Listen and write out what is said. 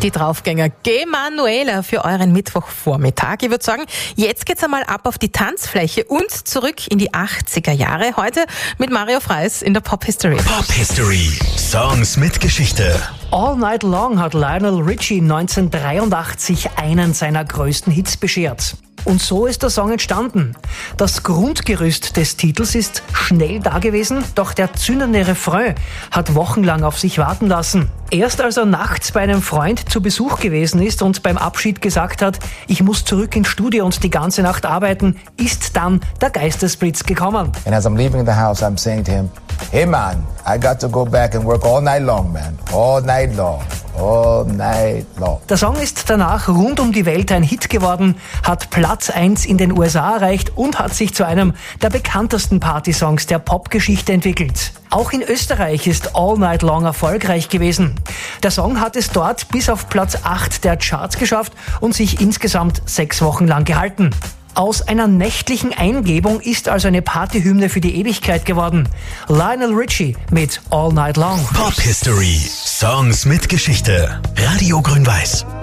Die Draufgänger Gemanuela für euren Mittwochvormittag. Ich würde sagen, jetzt geht's einmal ab auf die Tanzfläche und zurück in die 80er Jahre. Heute mit Mario Freis in der Pop History. Pop History. Songs mit Geschichte. All Night Long hat Lionel Richie 1983 einen seiner größten Hits beschert. Und so ist der Song entstanden. Das Grundgerüst des Titels ist schnell dagewesen, doch der zündende Refrain hat wochenlang auf sich warten lassen. Erst als er nachts bei einem Freund zu Besuch gewesen ist und beim Abschied gesagt hat, ich muss zurück ins Studio und die ganze Nacht arbeiten, ist dann der Geistesblitz gekommen. And as I'm leaving the house, I'm saying to him, hey man, I got to go back and work all night long, man. All night long. All night long. Der Song ist danach rund um die Welt ein Hit geworden, hat Platz 1 in den USA erreicht und hat sich zu einem der bekanntesten Partysongs der Popgeschichte entwickelt. Auch in Österreich ist All Night Long erfolgreich gewesen. Der Song hat es dort bis auf Platz 8 der Charts geschafft und sich insgesamt 6 Wochen lang gehalten. Aus einer nächtlichen Eingebung ist also eine Partyhymne für die Ewigkeit geworden. Lionel Richie mit All Night Long. Pop History. Songs mit Geschichte. Radio Grün-Weiß.